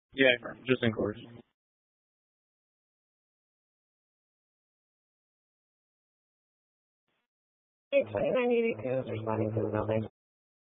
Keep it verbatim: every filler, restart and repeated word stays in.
Yeah, just in course. It's twenty-nine eighty-two, responding to the building.